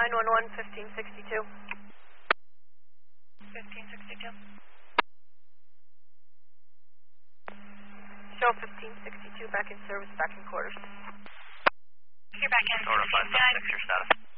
911, 1562. 1562. Show 1562, back in service, back in quarters. You're back in. Order 576, your status.